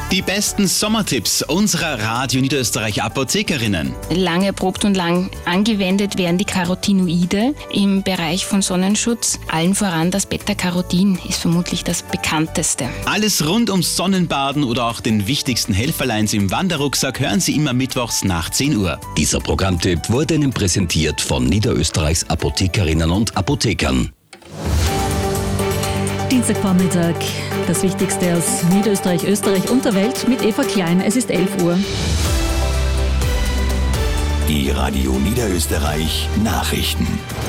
Die besten Sommertipps unserer Radio Niederösterreich Apothekerinnen. Lang erprobt und lang angewendet werden die Carotinoide im Bereich von Sonnenschutz. Allen voran das Beta-Carotin ist vermutlich das bekannteste. Alles rund ums Sonnenbaden oder auch den wichtigsten Helferleins im Wanderrucksack hören Sie immer mittwochs nach 10 Uhr. Dieser Programmtipp wurde Ihnen präsentiert von Niederösterreichs Apothekerinnen und Apothekern. Dienstagvormittag, das Wichtigste aus Niederösterreich, Österreich und der Welt mit Eva Klein. Es ist 11 Uhr. Die Radio Niederösterreich Nachrichten.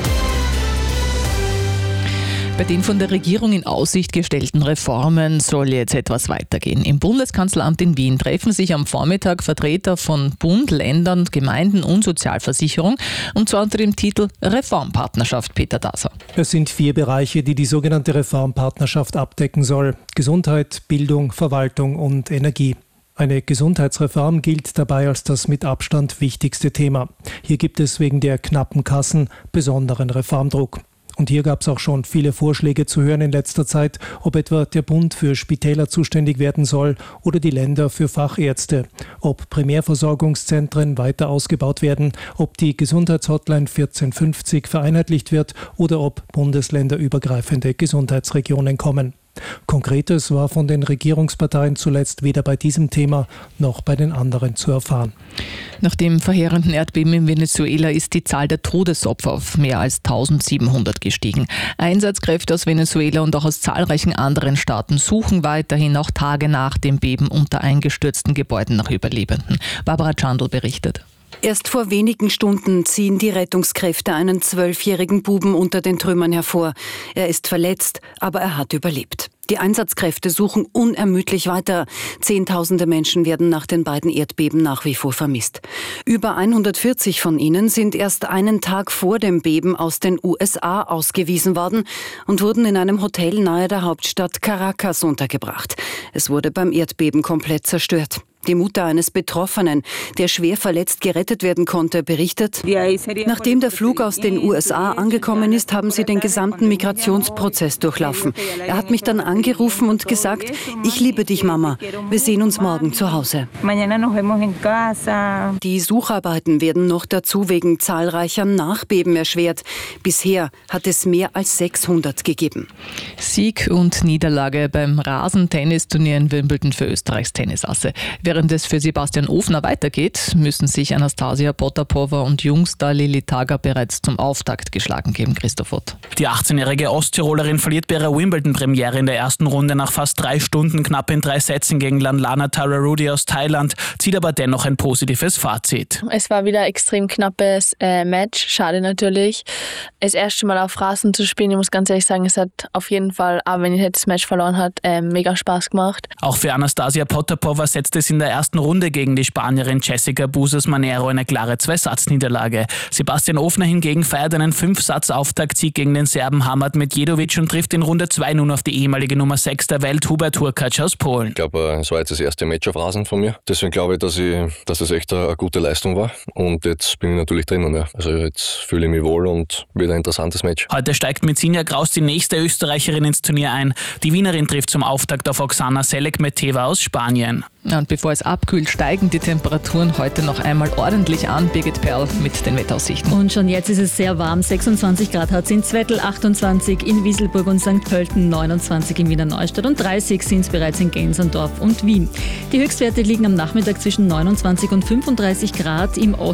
Bei den von der Regierung in Aussicht gestellten Reformen soll jetzt etwas weitergehen. Im Bundeskanzleramt in Wien treffen sich am Vormittag Vertreter von Bund, Ländern, Gemeinden und Sozialversicherung, und zwar unter dem Titel Reformpartnerschaft. Peter Daser. Es sind 4 Bereiche, die die sogenannte Reformpartnerschaft abdecken soll: Gesundheit, Bildung, Verwaltung und Energie. Eine Gesundheitsreform gilt dabei als das mit Abstand wichtigste Thema. Hier gibt es wegen der knappen Kassen besonderen Reformdruck. Und hier gab es auch schon viele Vorschläge zu hören in letzter Zeit, ob etwa der Bund für Spitäler zuständig werden soll oder die Länder für Fachärzte, ob Primärversorgungszentren weiter ausgebaut werden, ob die Gesundheitshotline 1450 vereinheitlicht wird oder ob bundesländerübergreifende Gesundheitsregionen kommen. Konkretes war von den Regierungsparteien zuletzt weder bei diesem Thema noch bei den anderen zu erfahren. Nach dem verheerenden Erdbeben in Venezuela ist die Zahl der Todesopfer auf mehr als 1700 gestiegen. Einsatzkräfte aus Venezuela und auch aus zahlreichen anderen Staaten suchen weiterhin auch Tage nach dem Beben unter eingestürzten Gebäuden nach Überlebenden. Barbara Chandl berichtet. Erst vor wenigen Stunden ziehen die Rettungskräfte einen 12-jährigen Buben unter den Trümmern hervor. Er ist verletzt, aber er hat überlebt. Die Einsatzkräfte suchen unermüdlich weiter. Zehntausende Menschen werden nach den beiden Erdbeben nach wie vor vermisst. Über 140 von ihnen sind erst einen Tag vor dem Beben aus den USA ausgewiesen worden und wurden in einem Hotel nahe der Hauptstadt Caracas untergebracht. Es wurde beim Erdbeben komplett zerstört. Die Mutter eines Betroffenen, der schwer verletzt gerettet werden konnte, berichtet: Nachdem der Flug aus den USA angekommen ist, haben sie den gesamten Migrationsprozess durchlaufen. Er hat mich dann angerufen und gesagt: Ich liebe dich, Mama. Wir sehen uns morgen zu Hause. Die Sucharbeiten werden noch dazu wegen zahlreicher Nachbeben erschwert. Bisher hat es mehr als 600 gegeben. Sieg und Niederlage beim Rasentennisturnier in Wimbledon für Österreichs Tennisasse. Während es für Sebastian Ofner weitergeht, müssen sich Anastasia Potapova und Jungstar Lili Tager bereits zum Auftakt geschlagen geben. Christoph Ott. Die 18-jährige Osttirolerin verliert bei ihrer Wimbledon-Premiere in der ersten Runde nach fast 3 Stunden knapp in 3 Sätzen gegen Lanlana Tararudi aus Thailand, zieht aber dennoch ein positives Fazit. Es war wieder ein extrem knappes Match, schade natürlich. Das erste Mal auf Rasen zu spielen, ich muss ganz ehrlich sagen, es hat auf jeden Fall, auch wenn ich das Match verloren hat, mega Spaß gemacht. Auch für Anastasia Potapova setzt es in der ersten Runde gegen die Spanierin Jessica Busas Manero eine klare 2-Satz-Niederlage. Sebastian Ofner hingegen feiert einen 5-Satz-Auftaktsieg gegen den Serben Hamad Medjedovic und trifft in Runde 2 nun auf die ehemalige Nummer 6 der Welt, Hubert Hurkacz aus Polen. Ich glaube, es war jetzt das erste Match auf Rasen von mir. Deswegen glaube ich, dass es echt eine gute Leistung war. Und jetzt bin ich natürlich drinnen. Ja. Also jetzt fühle ich mich wohl und wieder ein interessantes Match. Heute steigt mit Sinja Kraus die nächste Österreicherin ins Turnier ein. Die Wienerin trifft zum Auftakt auf Oksana Selek-Meteva aus Spanien. Und bevor es abkühlt, steigen die Temperaturen heute noch einmal ordentlich an. Birgit Perl mit den Wetteraussichten. Und schon jetzt ist es sehr warm. 26 Grad hat es in Zwettl, 28 in Wieselburg und St. Pölten, 29 in Wiener Neustadt und 30 sind es bereits in Gensendorf und Wien. Die Höchstwerte liegen am Nachmittag zwischen 29 und 35 Grad im Osten.